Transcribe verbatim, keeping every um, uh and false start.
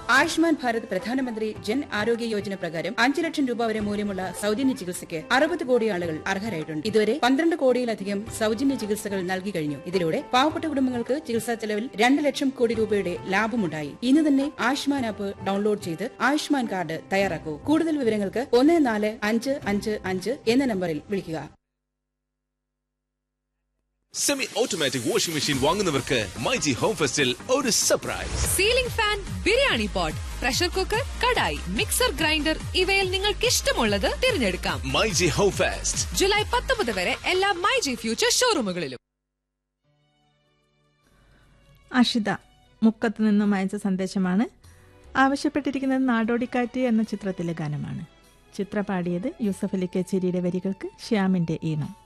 ആയുഷ്മാൻ ഭാരത് പ്രധാനമന്ത്രി ജൻ ആരോഗ്യ യോജന പ്രകാരം അഞ്ച് ലക്ഷം രൂപ വരെ മൂല്യമുള്ള സൗജന്യ ചികിത്സയ്ക്ക് അറുപത് കോടി ആളുകൾ അർഹരായിട്ടുണ്ട്. ഇതുവരെ പന്ത്രണ്ട് കോടിയിലധികം സൗജന്യ ചികിത്സകൾ നൽകി കഴിഞ്ഞു. ഇതിലൂടെ പാവപ്പെട്ട കുടുംബങ്ങൾക്ക് ചികിത്സാ ചെലവിൽ രണ്ട് ലക്ഷം കോടി രൂപയുടെ ലാഭമുണ്ടായി. ഇന്ന് തന്നെ ആയുഷ്മാൻ ആപ്പ് ഡൗൺലോഡ് ചെയ്ത് ആയുഷ്മാൻ കാർഡ് തയ്യാറാക്കൂ. കൂടുതൽ വിവരങ്ങൾക്ക് ഒന്ന് നാല് അഞ്ച് അഞ്ച് അഞ്ച് എന്ന നമ്പറിൽ വിളിക്കുക. Semi automatic washing machine വാങ്ങുന്നവർക്ക് myG home ഫെസ്റ്റിൽ ഒരു surprise. Ceiling fan, biryani pot, pressure cooker, kadai, mixer grinder ഇവയിൽ നിങ്ങൾക്ക് ഇഷ്ടമുള്ളത് തിരഞ്ഞെടുക്കാം. മൈജി ഹോം ഫെസ്റ്റ് ജൂലൈ പത്തൊമ്പത് വരെ എല്ലാ മൈജി ഫ്യൂച്ചർ ഷോറൂമുകളിലും. അഷിത മുക്കത്ത് നിന്നും അയച്ച സന്ദേശമാണ്. ആവശ്യപ്പെട്ടിരിക്കുന്നത് നാടോടിക്കാറ്റ് എന്ന ചിത്രത്തിലെ ഗാനമാണ്. ചിത്ര പാടിയത് യൂസഫ് അലി കച്ചേരിയുടെ വരികൾക്ക് ശ്യാമിന്റെ ഈണം.